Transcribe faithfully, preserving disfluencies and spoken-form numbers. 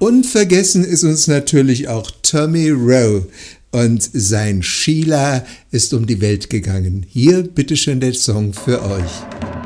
Unvergessen ist uns natürlich auch Tommy Roe und sein Sheila ist um die Welt gegangen. Hier bitteschön der Song für euch.